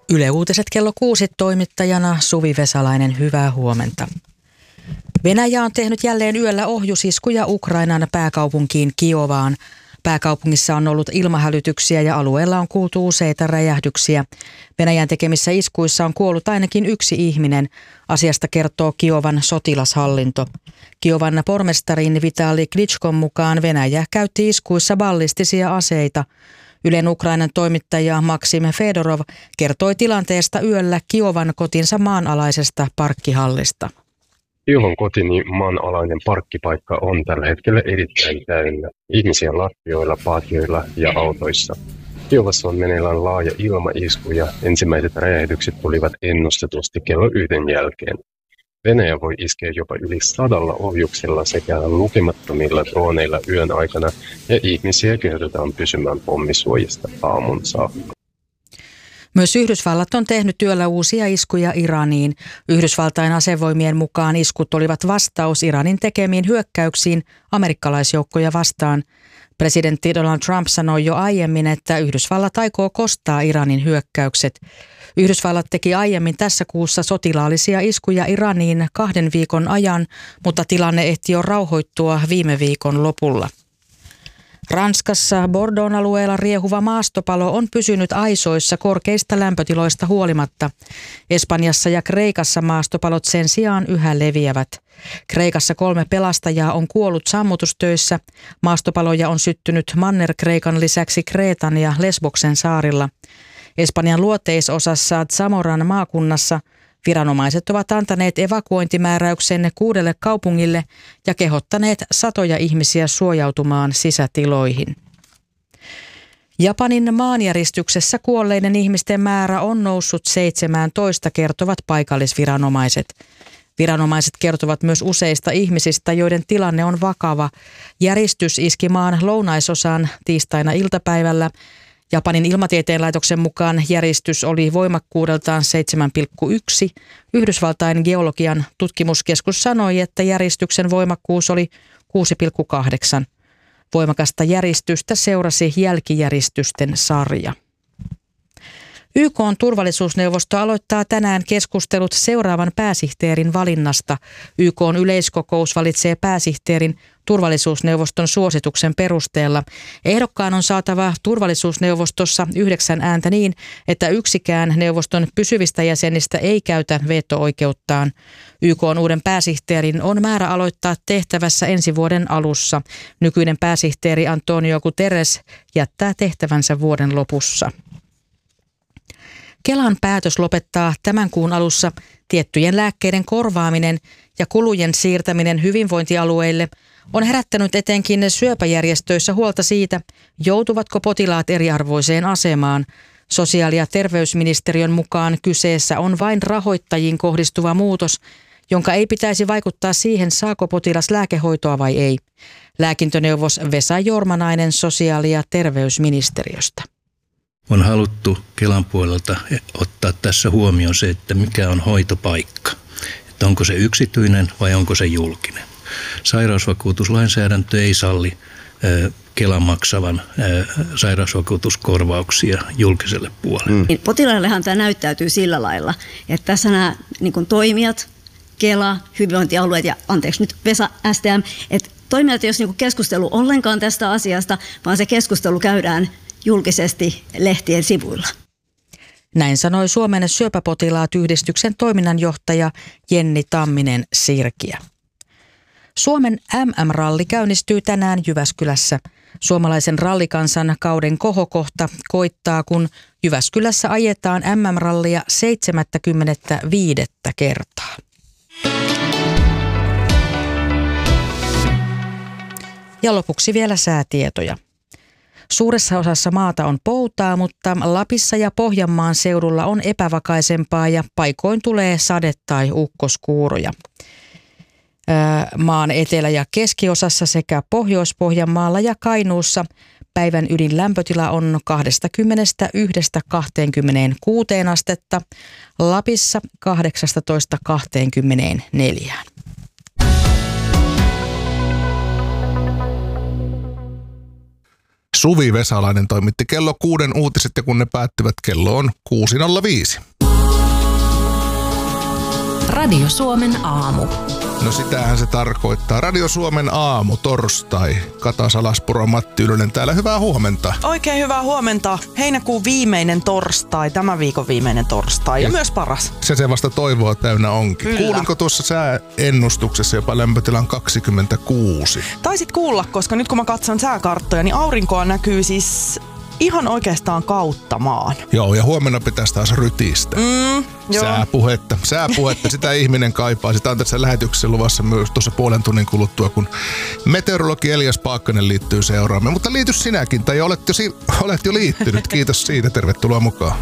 Yle Uutiset kello 6 toimittajana Suvi Vesalainen, hyvää huomenta. Venäjä on tehnyt jälleen yöllä ohjusiskuja Ukrainan pääkaupunkiin Kiovaan. Pääkaupungissa on ollut ilmahälytyksiä ja alueella on kuultu useita räjähdyksiä. Venäjän tekemissä iskuissa on kuollut ainakin yksi ihminen. Asiasta kertoo Kiovan sotilashallinto. Kiovan pormestarin Vitali Klitschkon mukaan Venäjä käytti iskuissa ballistisia aseita. Ylen Ukrainan toimittaja Maksim Fedorov kertoi tilanteesta yöllä Kiovan kotinsa maanalaisesta parkkihallista. Kiovan kotini maanalainen parkkipaikka on tällä hetkellä erittäin täynnä. Ihmisiä lattioilla, patioilla ja autoissa. Kiovassa on meneillään laaja ilmaisku ja ensimmäiset räjähdykset tulivat ennustetusti kello 1 jälkeen. Venäjä voi iskeä jopa yli 100 ohjuksella sekä lukemattomilla droneilla yön aikana ja ihmisiä kehotetaan pysymään pommisuojasta aamun saakka. Myös Yhdysvallat on tehnyt yöllä uusia iskuja Iraniin. Yhdysvaltain asevoimien mukaan iskut olivat vastaus Iranin tekemiin hyökkäyksiin amerikkalaisjoukkoja vastaan. Presidentti Donald Trump sanoi jo aiemmin, että Yhdysvallat aikoo kostaa Iranin hyökkäykset. Yhdysvallat teki aiemmin tässä kuussa sotilaallisia iskuja Iraniin 2 viikon ajan, mutta tilanne ehti jo rauhoittua viime viikon lopulla. Ranskassa Bordeauxn alueella riehuva maastopalo on pysynyt aisoissa korkeista lämpötiloista huolimatta. Espanjassa ja Kreikassa maastopalot sen sijaan yhä leviävät. Kreikassa 3 pelastajaa on kuollut sammutustöissä. Maastopaloja on syttynyt Manner-Kreikan lisäksi Kreetan ja Lesboksen saarilla. Espanjan luoteisosassa Zamoran maakunnassa viranomaiset ovat antaneet evakuointimääräyksen 6 kaupungille ja kehottaneet satoja ihmisiä suojautumaan sisätiloihin. Japanin maanjäristyksessä kuolleiden ihmisten määrä on noussut 17, kertovat paikallisviranomaiset. Viranomaiset kertovat myös useista ihmisistä, joiden tilanne on vakava. Järistys iski maan lounaisosaan tiistaina iltapäivällä. Japanin ilmatieteen laitoksen mukaan järistys oli voimakkuudeltaan 7,1. Yhdysvaltain geologian tutkimuskeskus sanoi, että järistyksen voimakkuus oli 6,8. Voimakasta järistystä seurasi jälkijäristysten sarja. YK:n turvallisuusneuvosto aloittaa tänään keskustelut seuraavan pääsihteerin valinnasta. YK:n yleiskokous valitsee pääsihteerin turvallisuusneuvoston suosituksen perusteella. Ehdokkaan on saatava turvallisuusneuvostossa 9 ääntä niin, että yksikään neuvoston pysyvistä jäsenistä ei käytä veto-oikeuttaan. YK:n uuden pääsihteerin on määrä aloittaa tehtävässä ensi vuoden alussa. Nykyinen pääsihteeri Antonio Guterres jättää tehtävänsä vuoden lopussa. Kelan päätös lopettaa tämän kuun alussa tiettyjen lääkkeiden korvaaminen ja kulujen siirtäminen hyvinvointialueille on herättänyt etenkin syöpäjärjestöissä huolta siitä, joutuvatko potilaat eriarvoiseen asemaan. Sosiaali- ja terveysministeriön mukaan kyseessä on vain rahoittajiin kohdistuva muutos, jonka ei pitäisi vaikuttaa siihen, saako potilas lääkehoitoa vai ei. Lääkintöneuvos Vesa Jormanainen sosiaali- ja terveysministeriöstä. On haluttu Kelan puolelta ottaa tässä huomioon se, että mikä on hoitopaikka. Että onko se yksityinen vai onko se julkinen. Sairausvakuutuslainsäädäntö ei salli Kelan maksavan sairausvakuutuskorvauksia julkiselle puolelle. Potilaillehan tämä näyttäytyy sillä lailla, että tässä nämä niin toimijat, Kela, hyvinvointialueet ja nyt Vesa, STM, että toimijat ei ole keskustelu ollenkaan tästä asiasta, vaan se keskustelu käydään julkisesti lehtien sivuilla. Näin sanoi Suomen syöpäpotilaat-yhdistyksen toiminnanjohtaja Jenni Tamminen-Sirkiä. Suomen MM-ralli käynnistyy tänään Jyväskylässä. Suomalaisen rallikansan kauden kohokohta koittaa, kun Jyväskylässä ajetaan MM-rallia 75. kertaa. Ja lopuksi vielä säätietoja. Suuressa osassa maata on poutaa, mutta Lapissa ja Pohjanmaan seudulla on epävakaisempaa ja paikoin tulee sade- tai ukkoskuuroja. Maan etelä- ja keskiosassa sekä Pohjois-Pohjanmaalla ja Kainuussa päivän ydinlämpötila on 21–26 astetta, Lapissa 18–24. Suvi Vesalainen toimitti kello 6 uutiset ja kun ne päättyvät, kello on 6.05. Radio Suomen aamu. No sitähän se tarkoittaa. Radio Suomen aamu, torstai. Kata Salaspuro, Matti Ylönen täällä. Hyvää huomenta. Oikein hyvää huomenta. Heinäkuun viimeinen torstai, tämän viikon viimeinen torstai ja myös paras. Se vasta toivoa täynnä onkin. Kyllä. Kuulinko tuossa sääennustuksessa jopa lämpötilan 26? Taisit kuulla, koska nyt kun mä katson sääkarttoja, niin aurinkoa näkyy siis ihan oikeastaan kautta maan. Joo, ja huomenna pitäisi taas rytistä. Sääpuhetta, sitä ihminen kaipaa. Sitä on tässä lähetyksessä luvassa myös tuossa puolen tunnin kuluttua, kun meteorologi Elias Paakkanen liittyy seuraamme. Mutta liity sinäkin, tai olet jo liittynyt. Kiitos siitä, tervetuloa mukaan.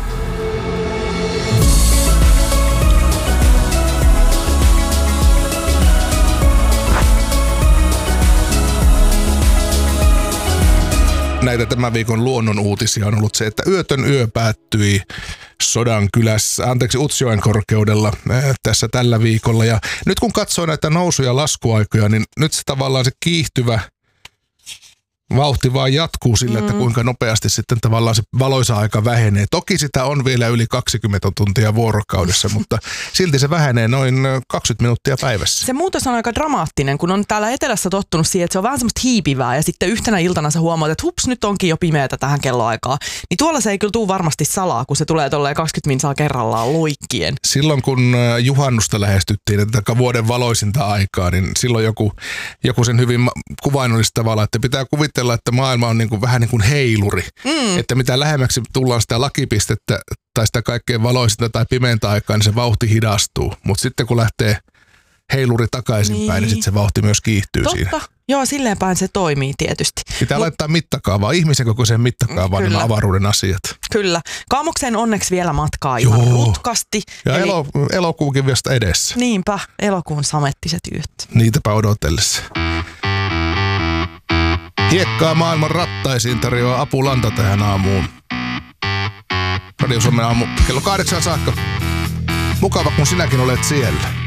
Näitä tämän viikon uutisia on ollut se, että yötön yö päättyi Utsjoen korkeudella tässä tällä viikolla. Ja nyt kun katsoo näitä nousu- ja laskuaikoja, niin nyt se tavallaan se kiihtyvä vauhti vaan jatkuu sillä, että kuinka nopeasti sitten tavallaan se valoisa aika vähenee. Toki sitä on vielä yli 20 tuntia vuorokaudessa, mutta silti se vähenee noin 20 minuuttia päivässä. Se muutos on aika dramaattinen, kun on täällä etelässä tottunut siihen, että se on vähän semmoista hiipivää ja sitten yhtenä iltana sä huomaat, että hups, nyt onkin jo pimeätä tähän kelloaikaan. Niin tuolla se ei kyllä tule varmasti salaa, kun se tulee tolleen 20 minsaa kerrallaan loikkien. Silloin kun juhannusta lähestyttiin, että vuoden valoisinta aikaa, niin silloin joku sen hyvin kuvainnollista tavalla, että pitää kuvitella, että maailma on vähän niin kuin heiluri. Että mitä lähemmäksi tullaan sitä lakipistettä tai sitä kaikkein valoisinta tai pimeintä aikaa, niin se vauhti hidastuu. Mutta sitten kun lähtee heiluri takaisinpäin, niin sitten se vauhti myös kiihtyy siinä. Joo, silleen päin se toimii tietysti. Pitää laittaa mittakaavaa, ihmisen kokoiseen mittakaavaan nämä avaruuden asiat. Kyllä. Kaamokseen onneksi vielä matkaa ihan rutkasti. Ja elokuukin vasta edessä. Niinpä, elokuun samettiset yöt. Niitäpä odotellessa. Hiekkaa maailman rattaisiin tarjoaa Apulanta tähän aamuun. Radio Suomen aamu kello 8 saakka. Mukava, kun sinäkin olet siellä.